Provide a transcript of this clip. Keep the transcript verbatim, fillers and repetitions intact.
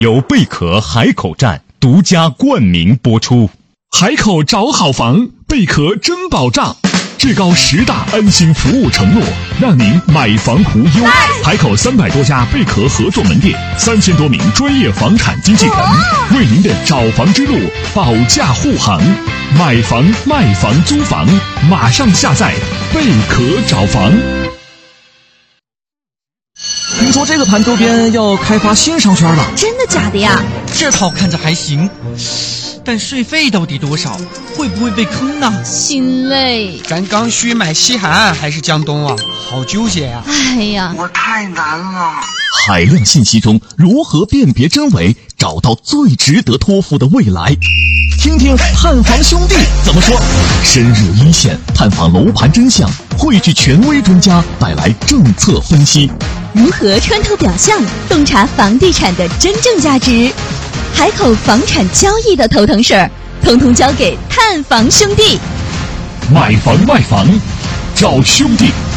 由贝壳海口站独家冠名播出。 海口找好房，贝壳真保障，至高十大安心服务承诺，让您买房无忧。海口三百多家贝壳合作门店，三千多名专业房产经纪人，为您的找房之路保驾护航。买房、卖房、租房，马上下载贝壳找房。 听说这个盘周边要开发新商圈了， 真的假的呀？ 这套看着还行，但税费到底多少？会不会被坑呢？ 心累。 咱刚需买西海岸还是江东啊？好纠结呀、啊！ 哎呀， 我太难了。 海量信息中如何辨别真伪，找到最值得托付的未来？听听探房兄弟怎么说。深入一线，探访楼盘真相，汇聚权威专家带来政策分析。 如何穿透表象，洞察房地产的真正价值？海口房产交易的头疼事儿，统统交给探房兄弟。 买房卖房，找兄弟。